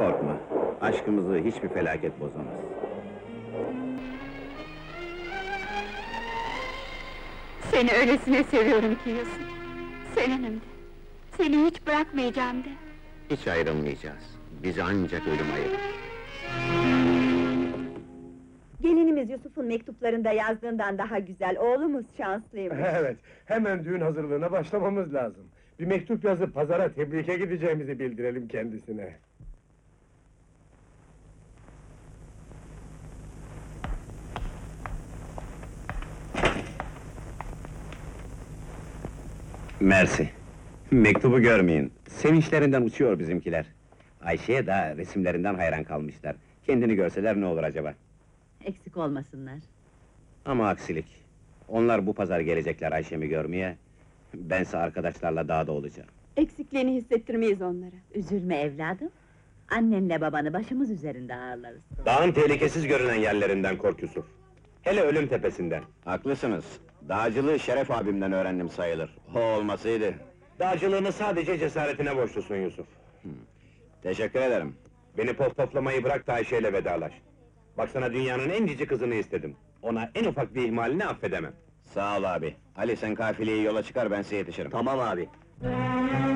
Korkma, aşkımızı hiçbir felaket bozamaz. Seni öylesine seviyorum ki Yusuf. Seninimde. Seni hiç bırakmayacağım de. Hiç ayrılmayacağız. Bizi ancak ölüm ayırır. Gelinimiz Yusuf'un mektuplarında yazdığından daha güzel, oğlumuz şanslıymış. Evet, hemen düğün hazırlığına başlamamız lazım. Bir mektup yazıp pazara tebrike gideceğimizi bildirelim kendisine. Mersi. Mektubu görmeyin. Sevinçlerinden uçuyor bizimkiler. Ayşe'ye de resimlerinden hayran kalmışlar. Kendini görseler ne olur acaba? Eksik olmasınlar. Ama aksilik. Onlar bu pazar gelecekler Ayşe'mi görmeye. Bense arkadaşlarla dağda olacağım. Eksikliğini hissettirmeyiz onlara. Üzülme evladım. Annenle babanı başımız üzerinde ağırlarız. Dağın tehlikesiz görünen yerlerinden kork Yusuf. Hele ölüm tepesinden. Haklısınız. Dağcılığı Şeref abimden öğrendim sayılır. O olmasaydı. Dağcılığını sadece cesaretine borçlusun Yusuf. Teşekkür ederim. Beni pohpohlamayı bırak da Ayşe'yle vedalaş. Bak sana dünyanın en cici kızını istedim. Ona en ufak bir ihmalini affedemem. Sağ ol abi. Ali sen kafileyi yola çıkar, ben size yetişirim. Tamam abi.